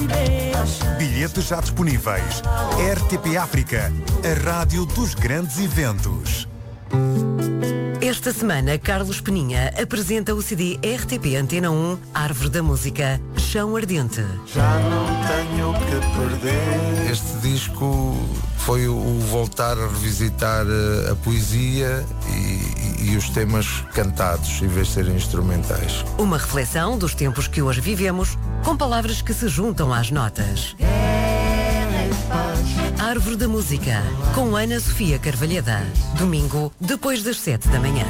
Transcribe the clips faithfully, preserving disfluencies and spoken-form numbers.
Bilhetes já disponíveis. R T P África, a rádio dos grandes eventos. Esta semana, Carlos Peninha apresenta o C D R T P Antena um, Árvore da Música, Chão Ardente. Já não tenho o que perder. Este disco foi o voltar a revisitar a poesia e, e os temas cantados, em vez de serem instrumentais. Uma reflexão dos tempos que hoje vivemos, com palavras que se juntam às notas. Árvore da Música, com Ana Sofia Carvalheda. Domingo, depois das sete da manhã.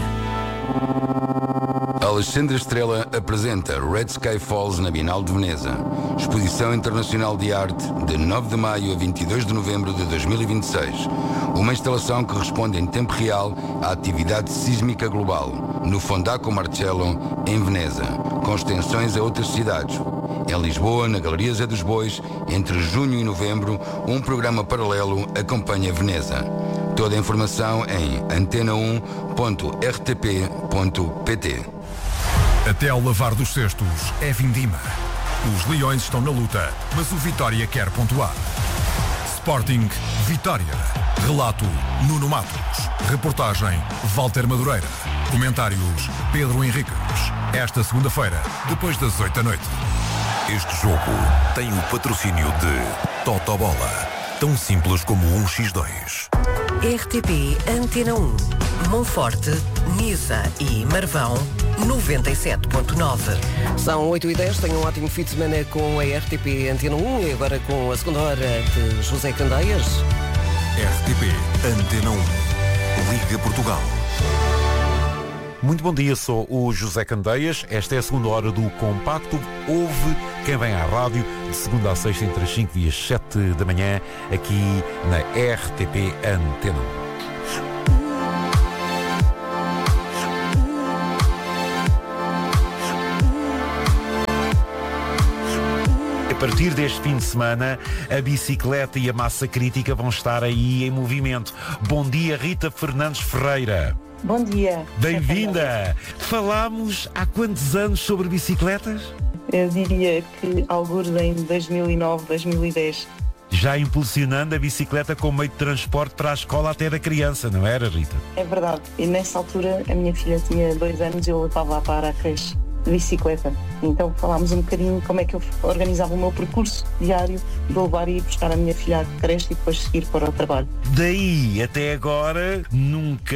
Alexandre Estrela apresenta Red Sky Falls na Bienal de Veneza. Exposição Internacional de Arte de nove de maio a vinte e dois de novembro de dois mil e vinte e seis. Uma instalação que responde em tempo real à atividade sísmica global, no Fondaco Marcello, em Veneza, com extensões a outras cidades. Em Lisboa, na Galeria Zé dos Bois, entre junho e novembro, um programa paralelo acompanha Veneza. Toda a informação em antena um ponto r t p ponto p t. Até ao lavar dos cestos é vindima. Os leões estão na luta, mas o Vitória quer pontuar. Sporting Vitória. Relato Nuno Matos. Reportagem Walter Madureira. Comentários Pedro Henriques. Esta segunda-feira, depois das oito da noite. Este jogo tem o patrocínio de Totobola. Tão simples como um por dois. R T P Antena um, Monforte, Nisa e Marvão, noventa e sete ponto nove. São oito e dez, tenham um ótimo fim de semana com a R T P Antena um e agora com a segunda hora de José Candeias. R T P Antena um, Liga Portugal. Muito bom dia, sou o José Candeias. Esta é a segunda hora do Compacto. Ouve quem vem à rádio de segunda a sexta entre as cinco e as sete da manhã aqui na R T P Antena um. A partir deste fim de semana, a bicicleta e a massa crítica vão estar aí em movimento. Bom dia, Rita Fernandes Ferreira. Bom dia. Bem-vinda. Falámos há quantos anos sobre bicicletas? Eu diria que alguns em dois mil e nove, dois mil e dez. Já impulsionando a bicicleta como meio de transporte para a escola até da criança, não era, Rita? É verdade. E nessa altura a minha filha tinha dois anos e eu levava-a para a creche de bicicleta. Então falámos um bocadinho como é que eu organizava o meu percurso diário de levar e ir buscar a minha filha à creche e depois seguir para o trabalho. Daí até agora nunca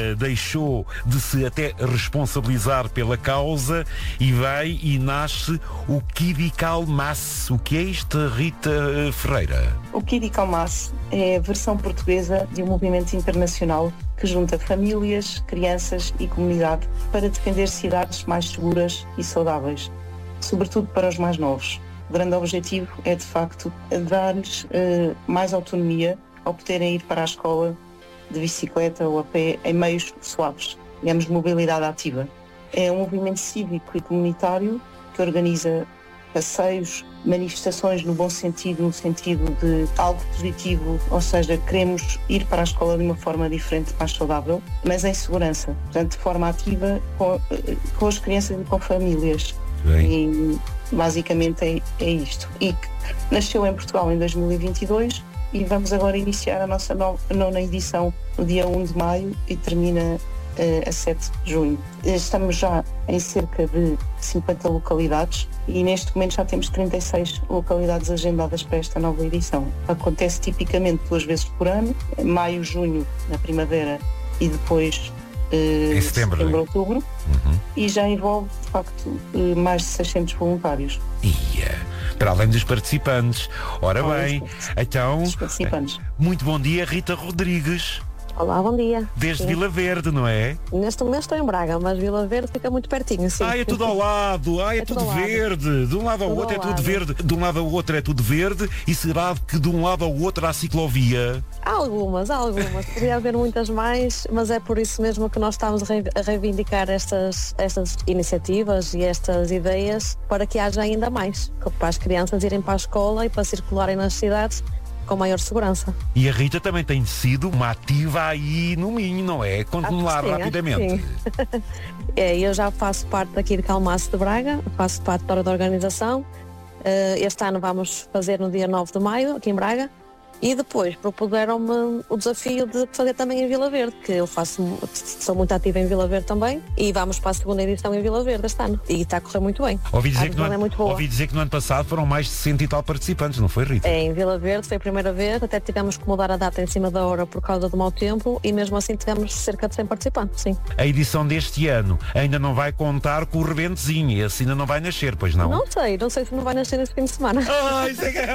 deixou de se até responsabilizar pela causa e vai e nasce o Kidical Mass. O que é isto, Rita Ferreira? O Kidical Mass é a versão portuguesa de um movimento internacional que junta famílias, crianças e comunidade para defender cidades mais seguras e saudáveis, sobretudo para os mais novos. O grande objetivo é, de facto, dar-lhes uh, mais autonomia ao poderem ir para a escola de bicicleta ou a pé em meios suaves, digamos, mobilidade ativa. É um movimento cívico e comunitário que organiza passeios, manifestações no bom sentido, no sentido de algo positivo, ou seja, queremos ir para a escola de uma forma diferente, mais saudável, mas em segurança, portanto, de forma ativa com, com as crianças e com famílias. Bem. E basicamente é, é isto. E que nasceu em Portugal em dois mil e vinte e dois e vamos agora iniciar a nossa no, nona edição no dia um de maio e termina a sete de junho. Estamos já em cerca de cinquenta localidades e neste momento já temos trinta e seis localidades agendadas para esta nova edição. Acontece tipicamente duas vezes por ano, maio, junho, na primavera e depois eh, em setembro, setembro outubro, uhum. E já envolve de facto mais de seiscentos voluntários. Ia, para além dos participantes. Ora Olha, bem, então, os participantes. Muito bom dia, Rita Rodrigues. Olá, bom dia. Desde sim. Vila Verde, não é? Neste momento estou em Braga, mas Vila Verde fica muito pertinho, sim. Ah, é tudo ao lado, ah, é, é tudo, tudo verde. De um lado ao tudo outro ao é tudo verde, de um lado ao outro é tudo verde. E será que de um lado ao outro há ciclovia? Há algumas, há algumas. Podia haver muitas mais, mas é por isso mesmo que nós estamos a reivindicar estas, estas iniciativas e estas ideias para que haja ainda mais. Para as crianças irem para a escola e para circularem nas cidades com maior segurança. E a Rita também tem sido uma ativa aí no Minho, não é? Conte-me lá sim, rapidamente. É, eu já faço parte daqui de Calmaço de Braga, faço parte da organização. Este ano vamos fazer no dia nove de maio, aqui em Braga. E depois propuseram-me o desafio de fazer também em Vila Verde, que eu faço, sou muito ativa em Vila Verde também, e vamos para a segunda edição em Vila Verde este ano. E está a correr muito bem. Ouvi dizer, que no, é ano, muito boa. ouvi dizer que no ano passado foram mais de cento e tal participantes, não foi, Rita? É, em Vila Verde foi a primeira vez, até tivemos que mudar a data em cima da hora por causa do mau tempo, e mesmo assim tivemos cerca de cem participantes, sim. A edição deste ano ainda não vai contar com o rebentezinho, esse ainda não vai nascer, pois não? Não sei, não sei se não vai nascer esse fim de semana. Ah, isso é que...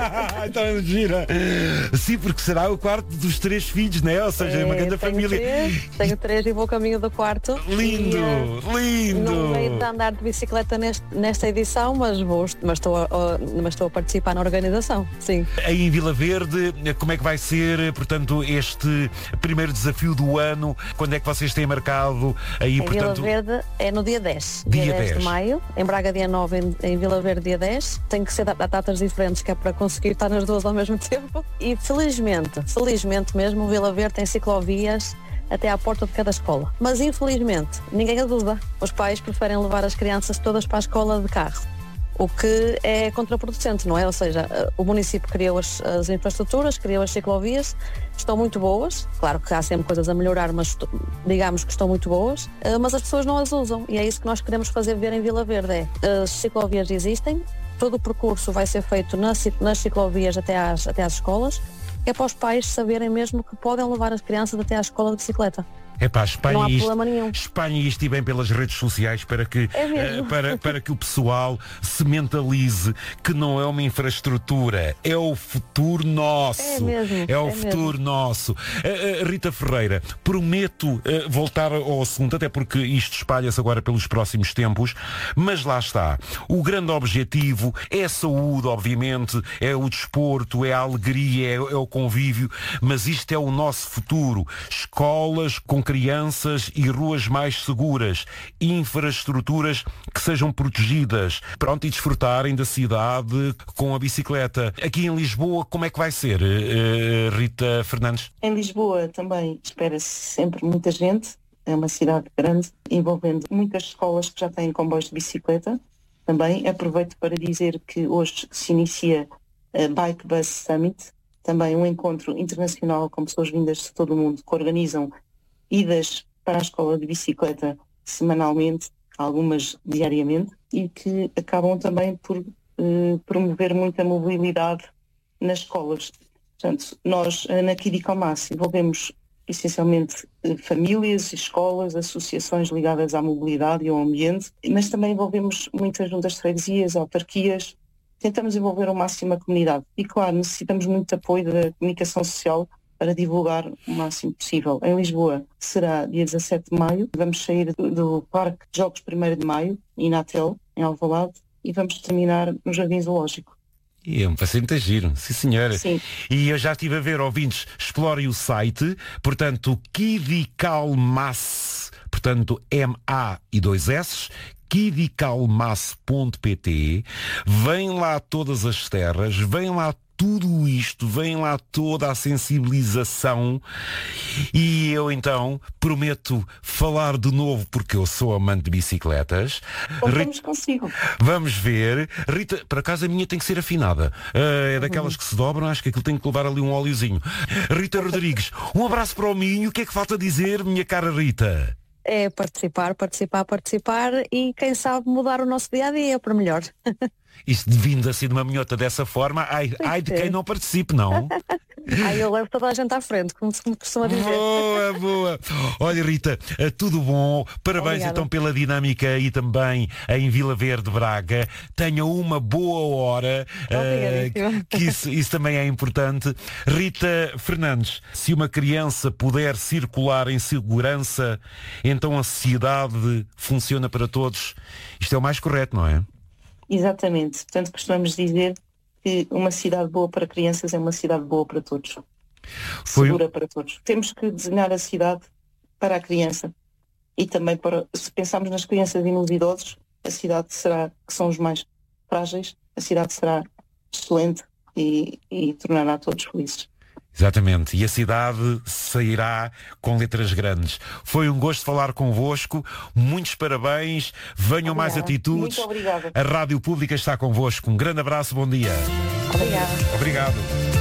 então gira. Sim, porque será o quarto dos três filhos, né? Ou seja, é uma grande família. Três, tenho três e vou caminho do quarto. Lindo, e, uh, lindo. Não veio de andar de bicicleta neste, nesta edição, mas, vou, mas, estou a, mas estou a participar na organização, sim. Aí em Vila Verde, como é que vai ser, portanto, este primeiro desafio do ano? Quando é que vocês têm marcado aí, em portanto... Vila Verde é no dia dez. Dia dia dez, dez de maio. Em Braga dia nove, em, em Vila Verde dia dez. Tem que ser datas diferentes, que é para conseguir estar nas duas ao mesmo tempo. E felizmente Felizmente mesmo o Vila Verde tem ciclovias até à porta de cada escola. Mas infelizmente ninguém as usa. Os pais preferem levar as crianças todas para a escola de carro, o que é contraproducente, não é? Ou seja, o município criou as, as infraestruturas, criou as ciclovias, estão muito boas. Claro que há sempre coisas a melhorar, mas digamos que estão muito boas, mas as pessoas não as usam. E é isso que nós queremos fazer ver em Vila Verde. É, as ciclovias existem, todo o percurso vai ser feito nas, nas ciclovias até às, até às escolas. É para os pais saberem mesmo que podem levar as crianças até à escola de bicicleta. É pá, Espanha, não há isto, problema nenhum. Espanha isto e bem pelas redes sociais para que, é uh, para, para que o pessoal se mentalize que não é uma infraestrutura, é o futuro nosso. É mesmo. É o é futuro mesmo. nosso. Uh, uh, Rita Ferreira, prometo uh, voltar ao assunto, até porque isto espalha-se agora pelos próximos tempos, mas lá está. O grande objetivo é a saúde, obviamente, é o desporto, é a alegria, é, é o convívio, mas isto é o nosso futuro. Escolas com crianças e ruas mais seguras, infraestruturas que sejam protegidas, pronto, e desfrutarem da cidade com a bicicleta. Aqui em Lisboa, como é que vai ser, uh, Rita Fernandes? Em Lisboa também espera-se sempre muita gente, é uma cidade grande, envolvendo muitas escolas que já têm comboios de bicicleta. Também aproveito para dizer que hoje se inicia a Bike Bus Summit, também um encontro internacional com pessoas vindas de todo o mundo que organizam idas para a escola de bicicleta semanalmente, algumas diariamente, e que acabam também por eh, promover muita mobilidade nas escolas. Portanto, nós na Kidicalmas envolvemos essencialmente eh, famílias, escolas, associações ligadas à mobilidade e ao ambiente, mas também envolvemos muitas juntas de freguesias, autarquias. Tentamos envolver ao máximo a comunidade. E claro, necessitamos muito apoio da comunicação social para divulgar o máximo possível. Em Lisboa será dia dezassete de maio, vamos sair do, do Parque de Jogos primeiro de maio, Inatel, em Alvalade, e vamos terminar no Jardim Zoológico. E é um passeio muito giro, sim senhora. Sim. E eu já estive a ver, ouvintes, explorem o site, portanto, Kidicalmas, portanto, M A e dois S, kidicalmas ponto pt, vem lá todas as terras, vem lá tudo isto, vem lá toda a sensibilização, e eu então prometo falar de novo porque eu sou amante de bicicletas. Contamos consigo. Vamos ver. Rita, por acaso a minha tem que ser afinada. Uh, é daquelas uhum. que se dobram, acho que aquilo tem que levar ali um óleozinho. Rita Rodrigues, um abraço para o Minho. O que é que falta dizer, minha cara Rita? É participar, participar, participar e quem sabe mudar o nosso dia-a-dia para melhor. Isto vindo assim de uma minhota dessa forma, ai, ai de quem não participe, não? Ai, eu levo toda a gente à frente, como se costuma dizer. Boa, boa. Olha, Rita, tudo bom. Parabéns Obrigada. Então pela dinâmica e também em Vila Verde, Braga. Tenha uma boa hora. Uh, que isso, isso também é importante. Rita Fernandes, se uma criança puder circular em segurança, então a sociedade funciona para todos. Isto é o mais correto, não é? Exatamente. Portanto, costumamos dizer que uma cidade boa para crianças é uma cidade boa para todos. Foi... Segura para todos. Temos que desenhar a cidade para a criança e também para, se pensarmos nas crianças e nos idosos, a cidade será, que são os mais frágeis, a cidade será excelente e, e tornará todos felizes. Exatamente, e a cidade sairá com letras grandes. Foi um gosto falar convosco, muitos parabéns, venham Obrigada. mais atitudes. Muito obrigada. A Rádio Pública está convosco. Um grande abraço, bom dia. Obrigada. Obrigado.